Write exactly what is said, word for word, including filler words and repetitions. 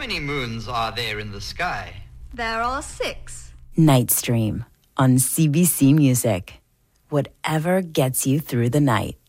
many moons are there in the sky? There are six. Night Stream on C B C Music. Whatever gets you through the night.